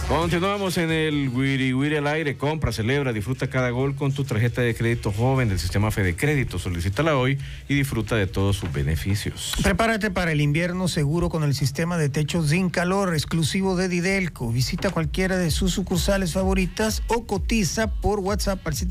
Continuamos en el Wiri Wiri al aire. Compra, celebra, disfruta cada gol con tu tarjeta de crédito joven del sistema Fede Crédito. Solicítala hoy y disfruta de todos sus beneficios. Prepárate para el invierno seguro con el sistema de techos sin calor exclusivo de Didelco. Visita cualquiera de sus sucursales favoritas o cotiza por WhatsApp al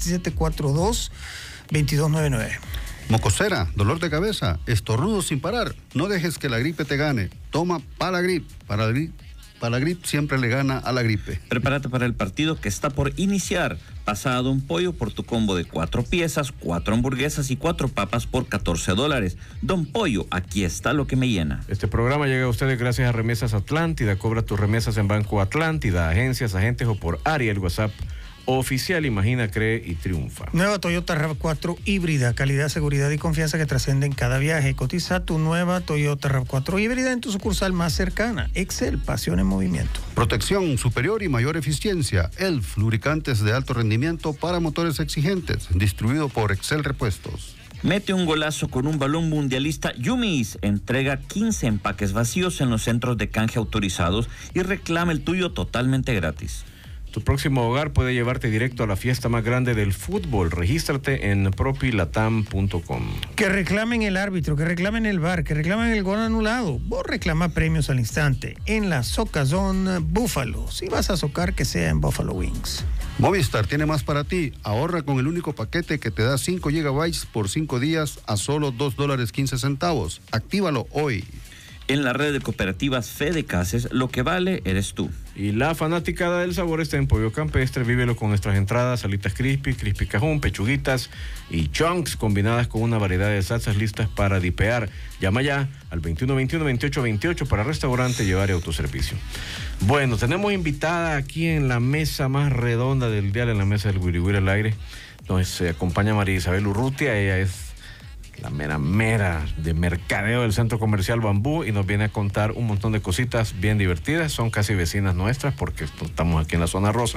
7742-2299. Mocosera, dolor de cabeza, estornudo sin parar. No dejes que la gripe te gane. Toma Palagrip. Palagrip siempre le gana a la gripe. Prepárate para el partido que está por iniciar. Pasa a Don Pollo por tu combo de 4 piezas, 4 hamburguesas y 4 papas por $14. Don Pollo, aquí está lo que me llena. Este programa llega a ustedes gracias a Remesas Atlántida. Cobra tus remesas en Banco Atlántida, agencias, agentes o por área. El WhatsApp oficial, imagina, cree y triunfa. Nueva Toyota RAV4 híbrida, calidad, seguridad y confianza que trascenden cada viaje. Cotiza tu nueva Toyota RAV4 híbrida en tu sucursal más cercana. Excel, pasión en movimiento. Protección superior y mayor eficiencia. ELF, lubricantes de alto rendimiento para motores exigentes. Distribuido por Excel Repuestos. Mete un golazo con un balón mundialista Yumis. Entrega 15 empaques vacíos en los centros de canje autorizados y reclama el tuyo totalmente gratis. Tu próximo hogar puede llevarte directo a la fiesta más grande del fútbol. Regístrate en propilatam.com. Que reclamen el árbitro, que reclamen el VAR, que reclamen el gol anulado. Vos reclama premios al instante en la Socazón Búfalo. Si vas a socar, que sea en Buffalo Wings. Movistar tiene más para ti. Ahorra con el único paquete que te da 5 GB por 5 días a solo $2.15. Actívalo hoy. En la red de cooperativas Fede Cases, lo que vale eres tú. Y la fanaticada del sabor está en Pollo Campestre. Vívelo con nuestras entradas, salitas crispy cajún, pechuguitas y chunks combinadas con una variedad de salsas listas para dipear. Llama ya al 2121-2828 para restaurante, llevar y autoservicio. Bueno, tenemos invitada aquí en la mesa más redonda del día, en la mesa del Wiri Wiri al aire. Nos acompaña María Isabel Urrutia. Ella es la mera de mercadeo del Centro Comercial Bambú y nos viene a contar un montón de cositas bien divertidas. Son casi vecinas nuestras porque estamos aquí en la zona rosa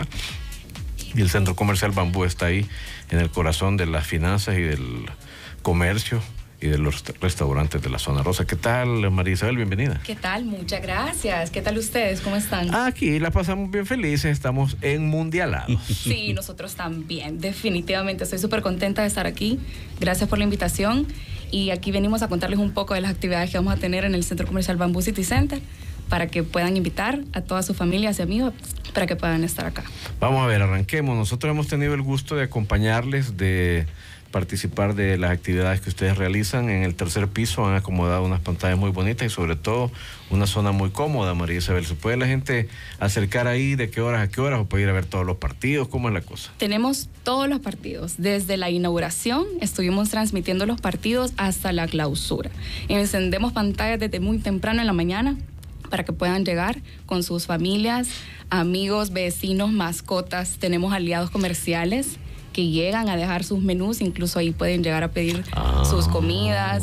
y el Centro Comercial Bambú está ahí en el corazón de las finanzas y del comercio y de los restaurantes de la zona rosa. ¿Qué tal, María Isabel? Bienvenida. ¿Qué tal? Muchas gracias. ¿Qué tal ustedes? ¿Cómo están? Aquí la pasamos bien felices, estamos en mundialados. Sí, nosotros también, definitivamente. Estoy súper contenta de estar aquí. Gracias por la invitación. Y aquí venimos a contarles un poco de las actividades que vamos a tener en el Centro Comercial Bambú City Center para que puedan invitar a todas sus familias y amigos para que puedan estar acá. Vamos a ver, arranquemos. Nosotros hemos tenido el gusto de acompañarles, de participar de las actividades que ustedes realizan. En el tercer piso han acomodado unas pantallas muy bonitas y sobre todo una zona muy cómoda, María Isabel. ¿Se puede la gente acercar ahí de qué horas a qué horas o puede ir a ver todos los partidos? ¿Cómo es la cosa? Tenemos todos los partidos. Desde la inauguración estuvimos transmitiendo los partidos hasta la clausura. Encendemos pantallas desde muy temprano en la mañana para que puedan llegar con sus familias, amigos, vecinos, mascotas. Tenemos aliados comerciales que llegan a dejar sus menús, incluso ahí pueden llegar a pedir sus comidas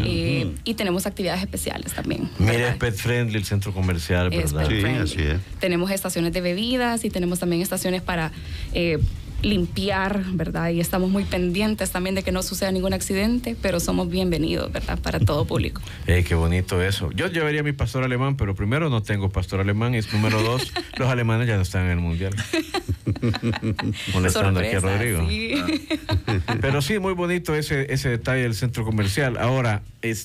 y tenemos actividades especiales también. Mire, es pet friendly el centro comercial, ¿verdad? Sí, así es. Tenemos estaciones de bebidas y tenemos también estaciones para limpiar, ¿verdad? Y estamos muy pendientes también de que no suceda ningún accidente, pero somos bienvenidos, ¿verdad? Para todo público. Qué bonito eso. Yo llevaría a mi pastor alemán, pero primero no tengo pastor alemán y número 2, los alemanes ya no están en el mundial. Molestando aquí a Rodrigo. Sí. Pero sí, muy bonito ese detalle del centro comercial. Ahora,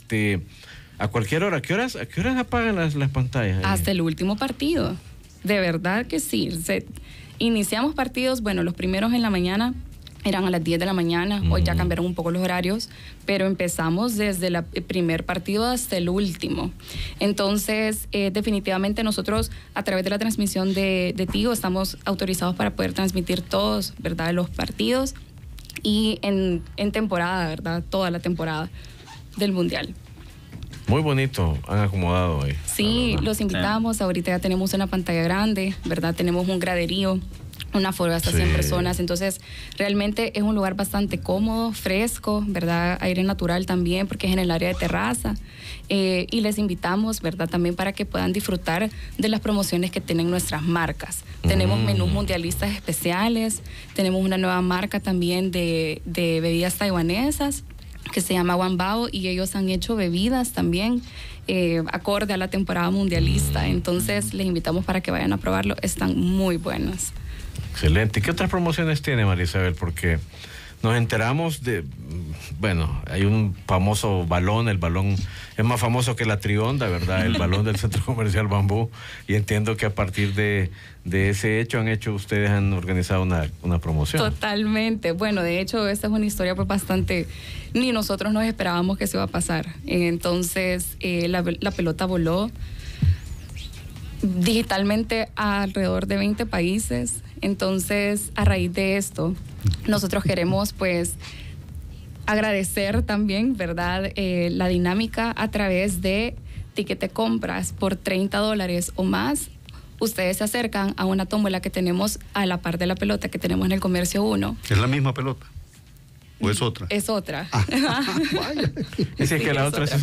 a cualquier hora, ¿a qué horas apagan las pantallas ahí? Hasta el último partido. De verdad que sí. Iniciamos partidos, bueno, los primeros en la mañana eran a las 10 de la mañana, hoy ya cambiaron un poco los horarios, pero empezamos desde el primer partido hasta el último. Entonces, definitivamente nosotros, a través de la transmisión de Tigo, estamos autorizados para poder transmitir todos, ¿verdad?, los partidos y en temporada, ¿verdad?, toda la temporada del Mundial. Muy bonito, han acomodado ahí. Sí, los invitamos, ahorita ya tenemos una pantalla grande, ¿verdad? Tenemos un graderío, un aforo hasta 100 personas, entonces realmente es un lugar bastante cómodo, fresco, ¿verdad? Aire natural también, porque es en el área de terraza, y les invitamos, ¿verdad? También para que puedan disfrutar de las promociones que tienen nuestras marcas. Tenemos menús mundialistas especiales, tenemos una nueva marca también de bebidas taiwanesas, que se llama Wanbao, y ellos han hecho bebidas también acorde a la temporada mundialista. Entonces les invitamos para que vayan a probarlo, están muy buenos. Excelente. ¿Y qué otras promociones tiene, María Isabel? Porque nos enteramos de, bueno, hay un famoso balón, el balón es más famoso que la Trionda, ¿verdad? El balón del Centro Comercial Bambú, y entiendo que a partir de ese hecho ustedes han organizado una promoción. Totalmente. Bueno, de hecho, esta es una historia pues bastante, ni nosotros nos esperábamos que se iba a pasar. Entonces, la pelota voló digitalmente a alrededor de 20 países. Entonces, a raíz de esto, nosotros queremos pues agradecer también, ¿verdad? La dinámica a través de ticket de compras por $30 o más. Ustedes se acercan a una tómbola que tenemos a la par de la pelota que tenemos en el Comercio 1. ¿Es la misma pelota? ¿O es otra? Es otra. Vaya. Es que la otra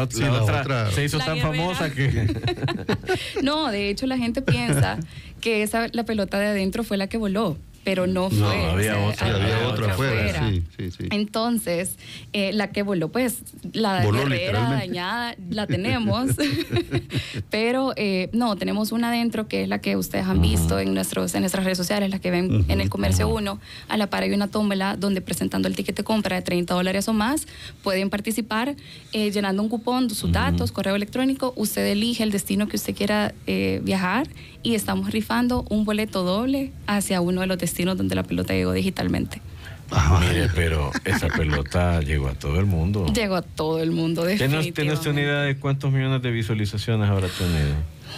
se hizo tan famosa que... No, de hecho la gente piensa que la pelota de adentro fue la que voló, pero no fue. No, había otra afuera. Sí. Entonces, la que voló, pues, la guerrera dañada, la tenemos. Pero, no, tenemos una adentro que es la que ustedes han visto en nuestras redes sociales, la que ven en el Comercio 1. A la par hay una tómbola donde presentando el ticket de compra de $30 o más, pueden participar llenando un cupón, sus datos, correo electrónico. Usted elige el destino que usted quiera viajar y estamos rifando un boleto doble hacia uno de los destinos donde la pelota llegó digitalmente. Mire, pero esa pelota llegó a todo el mundo. Llegó a todo el mundo, definitivamente. ¿Tienes una idea de cuántos millones de visualizaciones habrá tenido?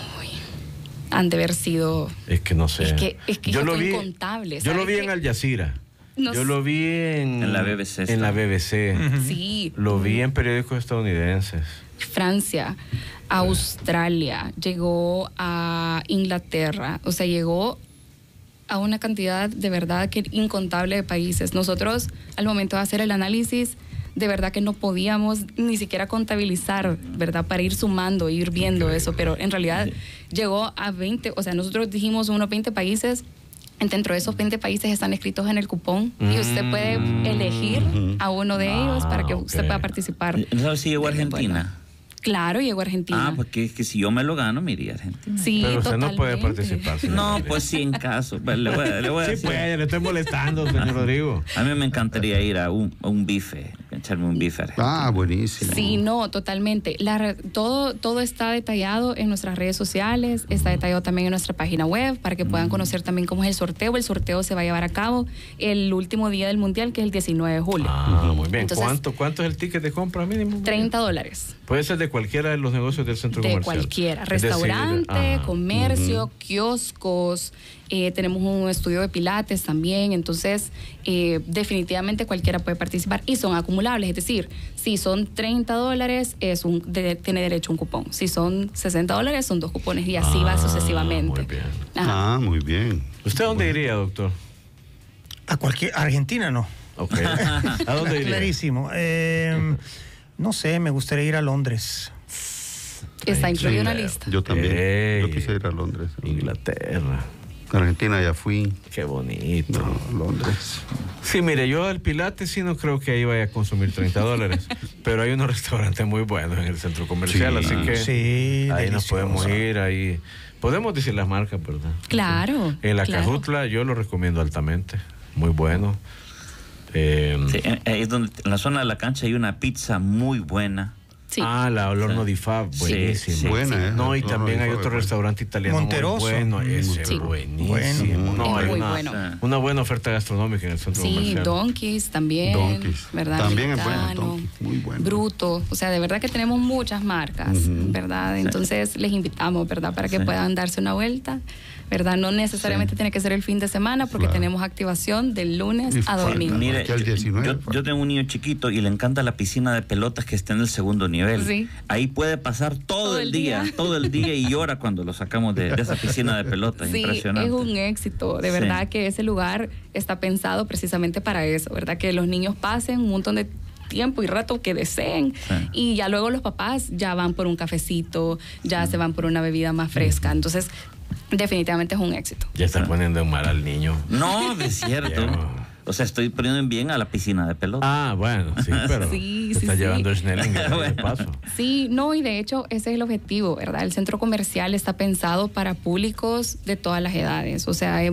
Han de haber sido... Es que no sé. Es que yo lo vi incontables. Yo lo vi en Al Jazeera. Yo lo vi en la BBC. En la BBC. Sí. Lo vi en periódicos estadounidenses. Francia, Australia, llegó a Inglaterra, o sea, llegó a una cantidad de verdad que incontable de países. Nosotros, al momento de hacer el análisis, de verdad que no podíamos ni siquiera contabilizar, ¿verdad? Para ir sumando, ir viendo eso, pero en realidad llegó a 20, o sea, nosotros dijimos unos 20 países. Dentro de esos 20 países están escritos en el cupón y usted puede elegir a uno de ellos para que usted pueda participar. ¿No sabes si llegó a Argentina? Claro, llegó a Argentina. Porque es que si yo me lo gano, me iría a Argentina. Sí, pero usted totalmente. no puede participar. No, pues sí, en caso. Le voy a sí, decir. pues, le estoy molestando, señor Rodrigo. A mí me encantaría ir a un bife, echarme un bife. Buenísimo. Sí, no, totalmente. Todo está detallado en nuestras redes sociales, está detallado también en nuestra página web para que puedan conocer también cómo es el sorteo. El sorteo se va a llevar a cabo el último día del Mundial, que es el 19 de julio. Muy bien. Entonces, ¿Cuánto es el ticket de compra mínimo? $30. Puede ser de cualquiera de los negocios del centro comercial. De cualquiera, restaurante, comercio, kioscos, tenemos un estudio de pilates también, entonces definitivamente cualquiera puede participar y son acumulables, es decir, si son $30 tiene derecho a un cupón, si son $60 son 2 cupones y así va sucesivamente. Muy bien. Muy bien. ¿Usted a dónde iría, doctor? Argentina no. Ok. ¿A dónde iría? Clarísimo. No sé, me gustaría ir a Londres. Está incluido en la lista. Yo también. Yo quise ir a Londres. Inglaterra. Argentina ya fui. Qué bonito. No, Londres. Sí, mire, yo al Pilates sí no creo que ahí vaya a consumir $30, pero hay unos restaurantes muy buenos en el centro comercial, así que ahí nos podemos ir, ahí podemos decir las marcas, ¿verdad? Claro. En la Cajutla yo lo recomiendo altamente, muy bueno. Sí, es donde, en la zona de la cancha hay una pizza muy buena. Sí. La Olorno di Fab, buenísimo. Sí, buena, No, y también hay otro restaurante italiano Monteroso. muy bueno, ese es buenísimo. Bueno. No, Es hay muy bueno. una buena oferta gastronómica en el centro comercial. Sí, Donkeys también, Donkeys. ¿verdad? También es Mexicano, bueno, Donkeys, muy bueno. Bruto, o sea, de verdad que tenemos muchas marcas, ¿verdad? Entonces les invitamos, ¿verdad? Para que puedan darse una vuelta, ¿verdad? No necesariamente tiene que ser el fin de semana porque tenemos activación del lunes a domingo. Mire, Aquí al 19, yo tengo un niño chiquito y le encanta la piscina de pelotas que está en el segundo nivel. Sí. Ahí puede pasar todo el día y llora cuando lo sacamos de esa piscina de pelotas. Sí, impresionante. es un éxito. De verdad que ese lugar está pensado precisamente para eso, ¿verdad? Que los niños pasen un montón de tiempo y rato que deseen y ya luego los papás ya van por un cafecito, ya se van por una bebida más fresca. Entonces, definitivamente es un éxito. Ya está poniendo en mal al niño. No, de cierto. O sea, estoy poniendo bien a la piscina de pelota. Ah, bueno, sí, pero Sí, te sí, está sí. llevando el Schnelling de paso. Sí, no, y de hecho ese es el objetivo, ¿verdad? El centro comercial está pensado para públicos de todas las edades. O sea,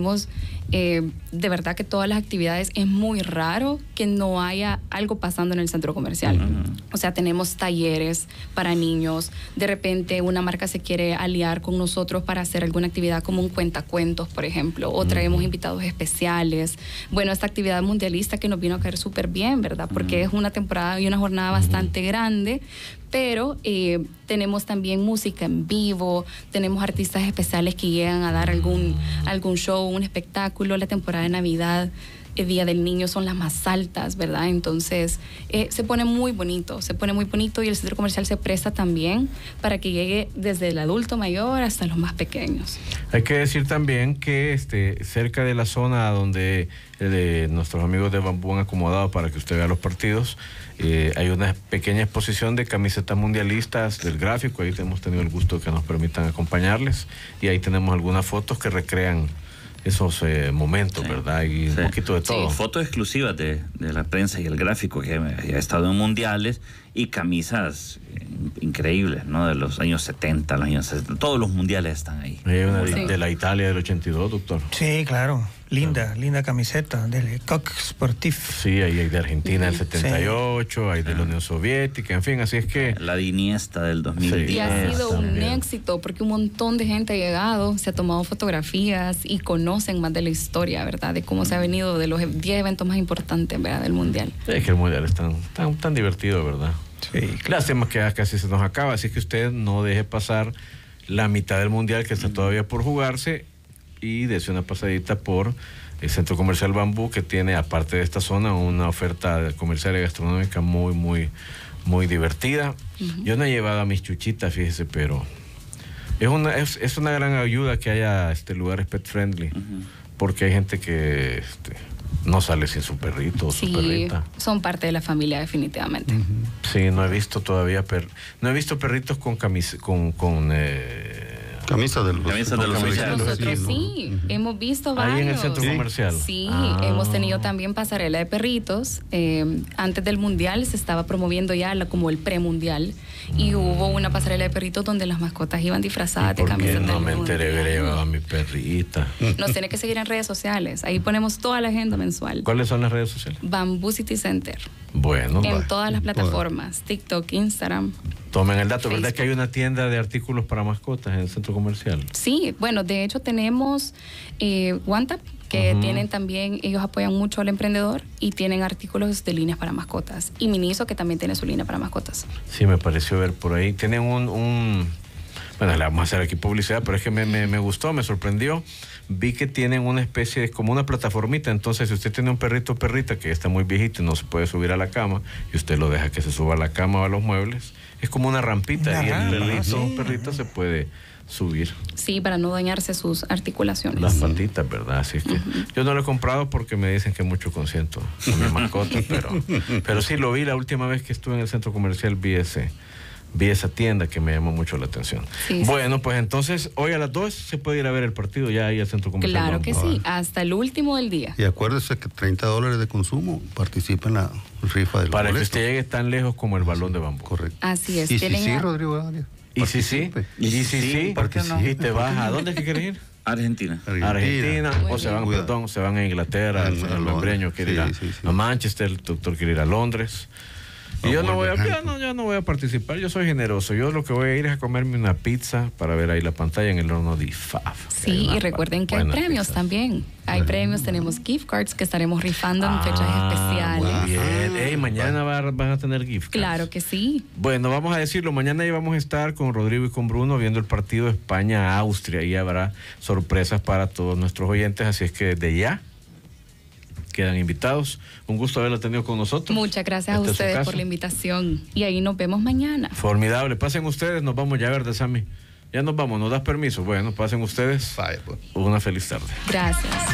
de verdad que todas las actividades, es muy raro que no haya algo pasando en el centro comercial. O sea, tenemos talleres para niños, de repente una marca se quiere aliar con nosotros para hacer alguna actividad como un cuentacuentos, por ejemplo, o traemos invitados especiales. Bueno, esta actividad mundialista que nos vino a caer súper bien, ¿verdad? Porque es una temporada y una jornada bastante grande, pero tenemos también música en vivo, tenemos artistas especiales que llegan a dar algún show, un espectáculo. La temporada de Navidad, el Día del Niño son las más altas, ¿verdad? Entonces se pone muy bonito y el centro comercial se presta también para que llegue desde el adulto mayor hasta los más pequeños. Hay que decir también que cerca de la zona donde nuestros amigos de Bambú han acomodado para que usted vea los partidos, hay una pequeña exposición de camisetas mundialistas del gráfico. Ahí hemos tenido el gusto que nos permitan acompañarles y ahí tenemos algunas fotos que recrean esos momentos, sí, ¿verdad? Y un poquito de todo. Sí, fotos exclusivas de la prensa y el gráfico que ha estado en mundiales y camisas increíbles, ¿no? De los años 70, los años 60, todos los mundiales están ahí. Hay una de la Italia del 82, doctor. Sí, claro. Linda camiseta del Coq Sportif. Sí, ahí hay de Argentina del 78, hay de la Unión Soviética, en fin, así es que... La de Iniesta del 2010. Y ha sido un también. éxito porque un montón de gente ha llegado, se ha tomado fotografías y conocen más de la historia, ¿verdad? De cómo se ha venido de los 10 eventos más importantes, ¿verdad? Del Mundial. Es que el Mundial es tan divertido, ¿verdad? Sí. Lástima que ya casi se nos acaba, así que usted no deje pasar la mitad del Mundial que está todavía por jugarse y dése una pasadita por el Centro Comercial Bambú, que tiene, aparte de esta zona, una oferta comercial y gastronómica muy, muy, muy divertida. Yo no he llevado a mis chuchitas, fíjese, pero es una gran ayuda que haya lugares pet friendly, porque hay gente que no sale sin su perrito o su perrita. Son parte de la familia definitivamente. Sí, no he visto todavía perritos con camisas de los oficiales. Nosotros sí, hemos visto varios. Ahí en el centro comercial. Sí, hemos tenido también pasarela de perritos. Antes del Mundial se estaba promoviendo ya como el premundial y hubo una pasarela de perritos donde las mascotas iban disfrazadas de camiseta. No me enteré, hubiera llevado a mi perrita. Nos tiene que seguir en redes sociales. Ahí ponemos toda la agenda mensual. ¿Cuáles son las redes sociales? Bambú City Center. Bueno, En todas las plataformas, TikTok, Instagram. tomen el dato, ¿verdad Facebook. que hay una tienda de artículos para mascotas en el centro comercial? Sí, bueno, de hecho tenemos OneTap, que tienen también, ellos apoyan mucho al emprendedor y tienen artículos de líneas para mascotas. Y Miniso, que también tiene su línea para mascotas. Sí, me pareció ver por ahí. Tienen bueno, le vamos a hacer aquí publicidad, pero es que me gustó, me sorprendió. Vi que tienen una especie de, como una plataformita. Entonces, si usted tiene un perrito o perrita que está muy viejito y no se puede subir a la cama, y usted lo deja que se suba a la cama o a los muebles, es como una rampita, y el perrito o perrita se puede subir. Sí, para no dañarse sus articulaciones. Las patitas, ¿verdad? Así es que yo no lo he comprado porque me dicen que mucho consiento a mi mascota, pero sí lo vi la última vez que estuve en el centro comercial, vi esa tienda que me llamó mucho la atención. Sí, bueno, pues entonces hoy a las 2 se puede ir a ver el partido ya ahí al centro comercial. Claro que sí, hasta el último del día. Y acuérdese que $30 de consumo participa en la rifa del Para que usted llegue tan lejos como el balón de bambú. Correcto. Así es. Y sí, Rodrigo Arias. Y si sí, ¿por qué no? y te vas, ¿a dónde es que quieres ir? Argentina. Argentina, Muy o se van, bien. se van a Inglaterra, el señor Membreño quiere ir a Manchester, el doctor quiere ir a Londres. Y yo no voy a participar, yo soy generoso. Yo lo que voy a ir es a comerme una pizza para ver ahí la pantalla en el horno de IFAF. Sí, y recuerden que hay premios también. Hay premios, tenemos gift cards que estaremos rifando en fechas especiales. Muy bien. Ey, mañana van a tener gift cards. Claro que sí. Bueno, vamos a decirlo, mañana ahí vamos a estar con Rodrigo y con Bruno viendo el partido España-Austria y habrá sorpresas para todos nuestros oyentes, así es que desde ya quedan invitados. Un gusto haberlo tenido con nosotros. Muchas gracias a ustedes por la invitación. Y ahí nos vemos mañana. Formidable. Pasen ustedes, nos vamos ya, ¿verdad, Sammy? Ya nos vamos, ¿nos das permiso? Bueno, pasen ustedes. Vaya, pues. Una feliz tarde. Gracias.